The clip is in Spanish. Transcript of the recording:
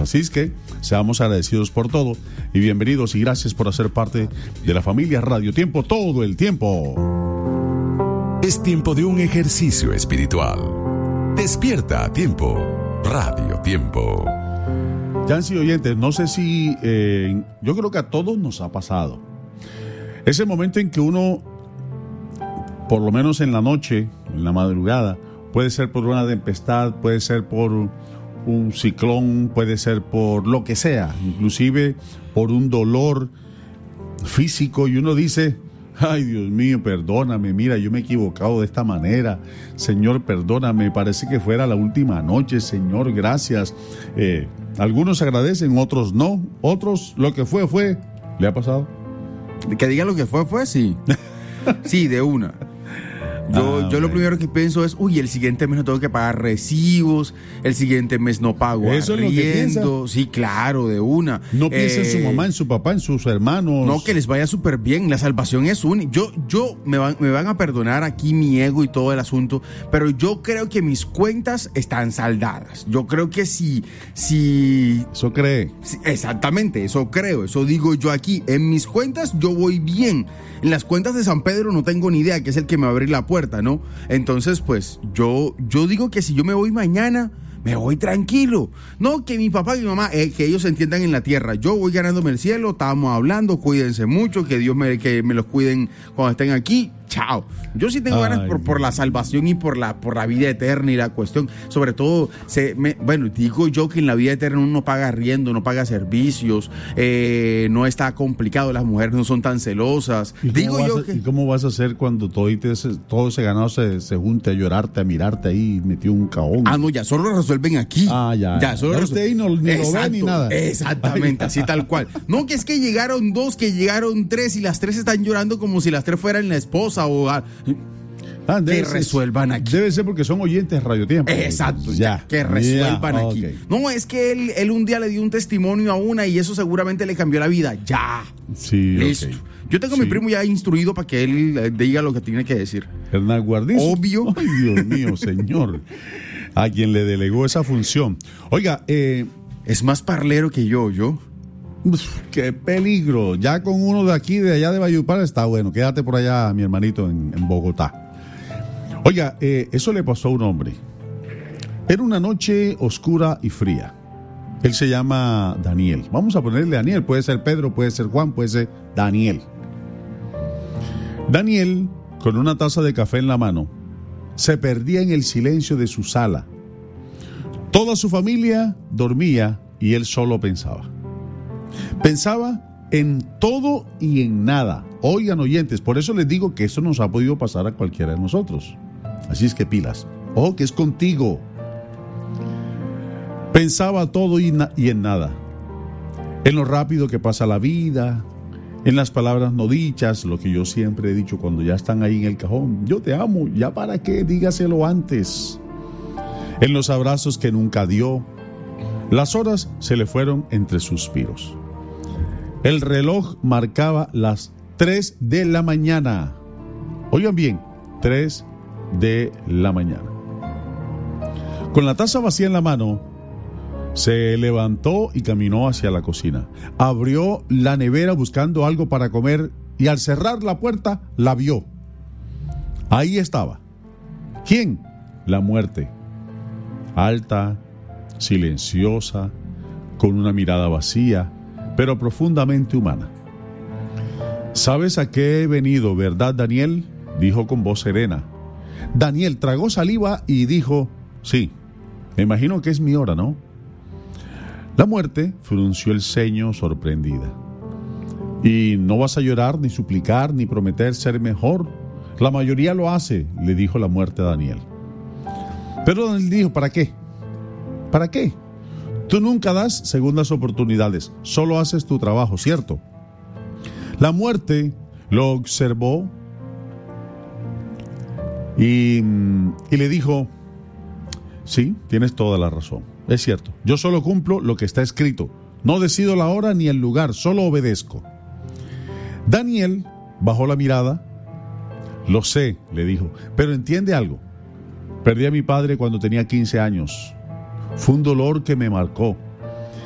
Así es que seamos agradecidos por todo y bienvenidos y gracias por hacer parte de la familia Radio Tiempo todo el tiempo. Es tiempo de un ejercicio espiritual. Despierta a tiempo. Radio Tiempo. Yancy, oyentes, no sé si yo creo que a todos nos ha pasado ese momento en que uno, por lo menos en la noche, en la madrugada, puede ser por una tempestad, puede ser por un ciclón, puede ser por lo que sea, inclusive por un dolor físico, y uno dice: ay, Dios mío, perdóname, mira, yo me he equivocado de esta manera, Señor, perdóname, parece que fuera la última noche, Señor, gracias. Algunos agradecen, otros no, otros lo que fue. ¿Le ha pasado? Que diga lo que fue, sí. Sí, de una. Yo lo primero que pienso es, el siguiente mes no tengo que pagar recibos, el siguiente mes no pago ¿eso arriendo. Es lo que piensa? Sí, claro, de una. No piensa en su mamá, en su papá, en sus hermanos. No, que les vaya súper bien, la salvación es única. Yo me van a perdonar aquí mi ego y todo el asunto, pero yo creo que mis cuentas están saldadas. Yo creo que si Eso cree. exactamente, eso creo, eso digo yo aquí. En mis cuentas yo voy bien. En las cuentas de San Pedro no tengo ni idea, que es el que me va a abrir la puerta, ¿no? Entonces, pues, yo digo que si yo me voy mañana, me voy tranquilo. No, que mi papá y mi mamá, que ellos se entiendan en la tierra. Yo voy ganándome el cielo, estábamos hablando, cuídense mucho, que Dios que me los cuiden cuando estén aquí. Chao. Yo sí tengo ganas por la salvación y por la vida eterna y la cuestión. Sobre todo, digo yo que en la vida eterna uno no paga arriendo, no paga servicios, no está complicado, las mujeres no son tan celosas. ¿Y cómo vas a hacer cuando todo ese ganado se junte a llorarte, a mirarte ahí metido un caón? No, ya solo lo resuelven aquí. Ya usted ahí no, ni lo ve ni nada. Exactamente, así tal cual. No, que es que llegaron 2, que llegaron 3 y las 3 están llorando como si las 3 fueran la esposa o que resuelvan aquí. Debe ser porque son oyentes de Radio Tiempo. Exacto, que resuelvan aquí. Okay. No, es que él un día le dio un testimonio a una y eso seguramente le cambió la vida. Ya. Sí, listo. Okay. Yo tengo a mi primo ya instruido para que él diga lo que tiene que decir. Hernán Guardiz. Obvio. Ay, Dios mío, señor. A quien le delegó esa función. Oiga, es más parlero que yo. ¡Qué peligro! Ya con uno de aquí, de allá de Valledupar, está bueno. Quédate por allá, mi hermanito, en Bogotá. Oiga, eso le pasó a un hombre. Era una noche oscura y fría. Él se llama Daniel. Vamos a ponerle Daniel. Puede ser Pedro, puede ser Juan, puede ser Daniel. Daniel, con una taza de café en la mano, se perdía en el silencio de su sala. Toda su familia dormía y él solo pensaba. Pensaba en todo y en nada. Oigan, oyentes, por eso les digo que eso nos ha podido pasar a cualquiera de nosotros. Así es que pilas. Ojo que es contigo. Pensaba todo y en nada. En lo rápido que pasa la vida, en las palabras no dichas, lo que yo siempre he dicho cuando ya están ahí en el cajón. Yo te amo, ¿ya para qué? Dígaselo antes. En los abrazos que nunca dio. Las horas se le fueron entre suspiros. El reloj marcaba las 3 de la mañana. Oigan bien, 3 de la mañana. Con la taza vacía en la mano, se levantó y caminó hacia la cocina. Abrió la nevera buscando algo para comer y al cerrar la puerta, la vio. Ahí estaba. ¿Quién? La muerte. Alta, silenciosa, con una mirada vacía, pero profundamente humana. ¿Sabes a qué he venido, verdad, Daniel?, dijo con voz serena. Daniel tragó saliva y dijo: sí, me imagino que es mi hora, ¿no? La muerte frunció el ceño sorprendida. ¿Y no vas a llorar, ni suplicar, ni prometer ser mejor? La mayoría lo hace, le dijo la muerte a Daniel. Pero Daniel dijo: ¿para qué? ¿Para qué? Tú nunca das segundas oportunidades, solo haces tu trabajo, ¿cierto? La muerte lo observó y le dijo: sí, tienes toda la razón, es cierto, yo solo cumplo lo que está escrito, no decido la hora ni el lugar, solo obedezco. Daniel bajó la mirada. Lo sé, le dijo, pero entiende algo. Perdí a mi padre cuando tenía 15 años. Fue un dolor que me marcó.